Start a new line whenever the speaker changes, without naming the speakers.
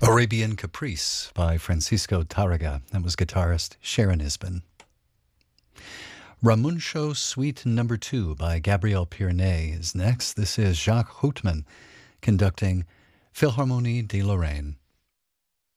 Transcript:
Arabian Caprice by Francisco Tárrega. That was guitarist Sharon Isbin. Ramuncio Suite No. 2 by Gabriel Pierné is next. This is Jacques Houtman conducting Philharmonie de Lorraine.